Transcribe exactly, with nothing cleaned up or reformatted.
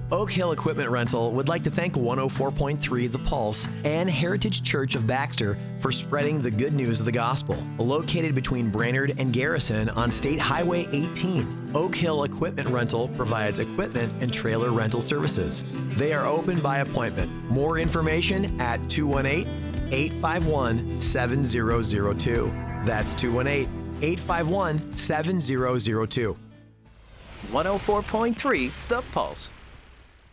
Oak Hill Equipment Rental would like to thank one oh four point three The Pulse and Heritage Church of Baxter for spreading the good news of the gospel. Located between Brainerd and Garrison on State Highway eighteen, Oak Hill Equipment Rental provides equipment and trailer rental services. They are open by appointment. More information at two one eight, eight five one, seven zero zero two. That's two one eight, eight five one, seven zero zero two. one oh four point three The Pulse.